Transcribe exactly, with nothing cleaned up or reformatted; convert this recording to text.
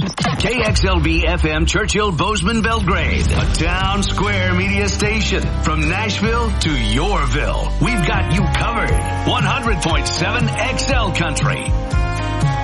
K X L V F M Churchill Bozeman Belgrade, a town square media station. From Nashville to Yorville, we've got you covered. one hundred point seven X L Country.